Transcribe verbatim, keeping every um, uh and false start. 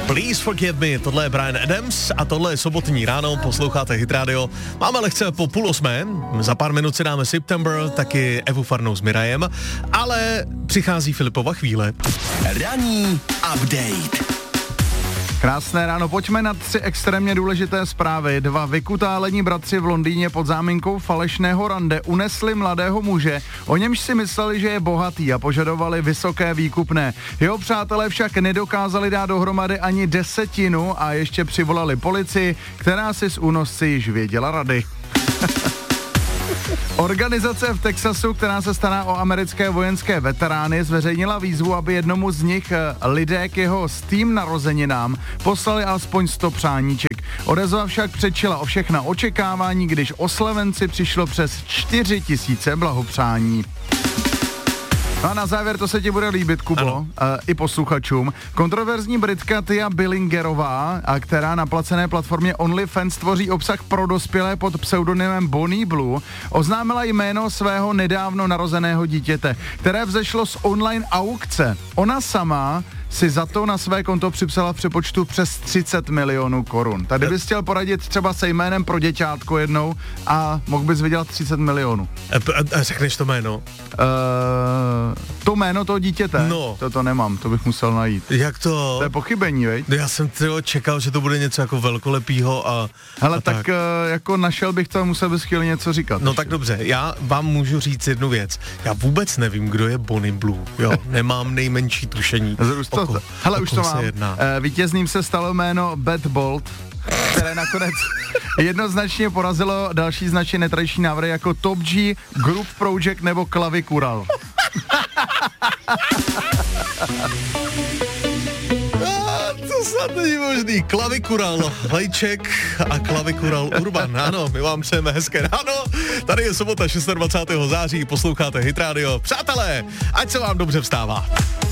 Please Forgive Me, tohle je Bryan Adams a tohle je sobotní ráno, posloucháte Hit Radio. Máme lehce po půl osmé, za pár minut si dáme September, taky Evu Farnou s Mirajem, ale přichází Filipova chvíle. Ranní update. Krásné ráno, pojďme na tři extrémně důležité zprávy. Dva vykutálení bratři v Londýně pod záminkou falešného rande unesli mladého muže, o němž si mysleli, že je bohatý a požadovali vysoké výkupné. Jeho přátelé však nedokázali dát dohromady ani desetinu a ještě přivolali policii, která si s únosci již věděla rady. Organizace v Texasu, která se stará o americké vojenské veterány, zveřejnila výzvu, aby jednomu z nich lidé k jeho stým narozeninám poslali alespoň sto přáníček. Odezva však předčila o všechna očekávání, když oslavenci přišlo přes čtyři tisíce blahopřání. No a na závěr, to se ti bude líbit, Kubo, uh, i posluchačům. Kontroverzní Britka Tia Billingerová, a která na placené platformě OnlyFans tvoří obsah pro dospělé pod pseudonymem Bonnie Blue, oznámila jméno svého nedávno narozeného dítěte, které vzešlo z online aukce. Ona sama si za to na své konto připsala v přepočtu přes třicet milionů korun. Tady bys chtěl poradit třeba se jménem pro děťátko jednou a mohl bys vydělat třicet milionů. A, a řekneš to jméno? Uh, to jméno toho dítěte? No. To to nemám, to bych musel najít. Jak to? To je pochybení, veď? Já jsem tyho čekal, že to bude něco jako velkolepýho a... Hele, a tak, tak. Uh, jako našel bych to, musel bys chtěli něco říkat. No ještě. tak dobře, já vám můžu říct jednu věc. Já vůbec nevím, kdo je Bonnie Blue, jo. Nemám nejmenší tušení. To, ko, hele, už to mám. Jedná. E, vítězným se stalo jméno Bad Bolt, které nakonec jednoznačně porazilo další značně netradiční návrhy jako Top G, Group Project nebo Klavikural. To snad není možný. Klavikural Lejček a Klavikural Urban. Ano, my vám přejeme hezké ráno. Tady je sobota dvacátého šestého září, posloucháte Hit Radio. Přátelé, ať se vám dobře vstává.